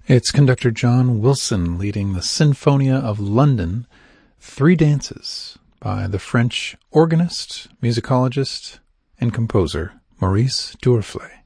It's conductor John Wilson leading the Sinfonia of London, Three Dances, by the French organist, musicologist, and composer Maurice Duruflé.